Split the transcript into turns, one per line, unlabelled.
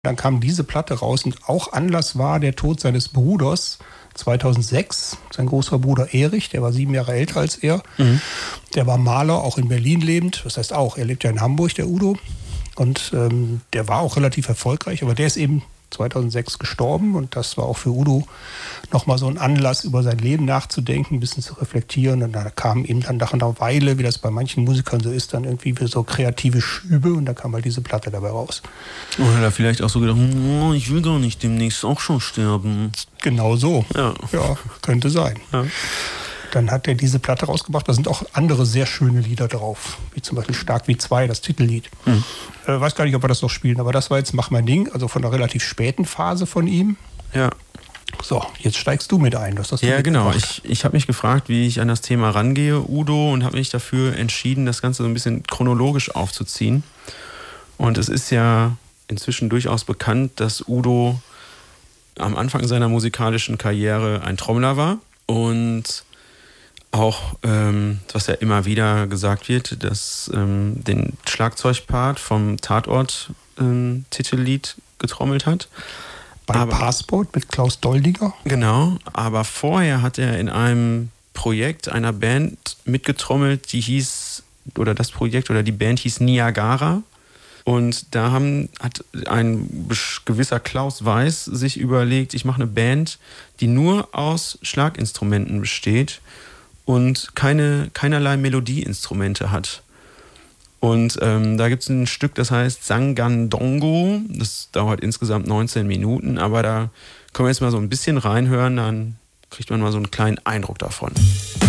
Dann kam diese Platte raus und auch Anlass war der Tod seines Bruders 2006. Sein großer Bruder Erich, der war 7 Jahre älter als er. Der war Maler, auch in Berlin lebend. Das heißt auch, er lebt ja in Hamburg, der Udo. Und der war auch relativ erfolgreich, aber der ist eben 2006 gestorben und das war auch für Udo nochmal so ein Anlass, über sein Leben nachzudenken, ein bisschen zu reflektieren. Und da kam eben dann nach einer Weile, wie das bei manchen Musikern so ist, dann irgendwie so kreative Schübe und da kam halt diese Platte dabei raus.
Oder hat er vielleicht auch so gedacht, oh, ich will gar nicht demnächst auch schon sterben.
Genau so.
Ja,
könnte sein.
Ja.
Dann hat er diese Platte rausgebracht. Da sind auch andere sehr schöne Lieder drauf, wie zum Beispiel Stark wie 2, das Titellied. Weiß gar nicht, ob wir das noch spielen, aber das war jetzt Mach mein Ding, also von einer relativ späten Phase von ihm.
Ja.
So, jetzt steigst du mit ein.
Ja, genau. Ich habe mich gefragt, wie ich an das Thema rangehe, Udo, und habe mich dafür entschieden, das Ganze so ein bisschen chronologisch aufzuziehen. Und es ist ja inzwischen durchaus bekannt, dass Udo am Anfang seiner musikalischen Karriere ein Trommler war und auch, was ja immer wieder gesagt wird, dass den Schlagzeugpart vom Tatort-Titellied getrommelt hat.
Bei Passport mit Klaus Doldinger.
Genau, aber vorher hat er in einem Projekt einer Band mitgetrommelt, die hieß, oder das Projekt oder die Band hieß Niagara. Und da hat ein gewisser Klaus Weiß sich überlegt, ich mache eine Band, die nur aus Schlaginstrumenten besteht und keinerlei Melodieinstrumente hat. Und da gibt es ein Stück, das heißt Sangandongo. Das dauert insgesamt 19 Minuten, aber da können wir jetzt mal so ein bisschen reinhören, dann kriegt man mal so einen kleinen Eindruck davon.